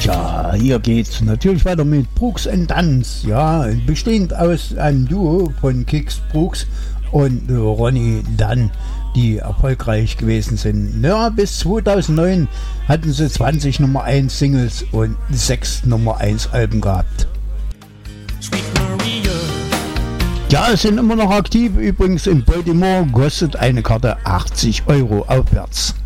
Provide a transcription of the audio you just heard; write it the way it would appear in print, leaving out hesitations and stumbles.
Tja, hier geht's natürlich weiter mit Brooks and Dunns, ja, bestehend aus einem Duo von Kix Brooks und Ronnie Dunn, die erfolgreich gewesen sind. Ja, bis 2009 hatten sie 20 Nummer 1 Singles und 6 Nummer 1 Alben gehabt. Ja, sind immer noch aktiv, übrigens in Baltimore kostet eine Karte 80 € aufwärts.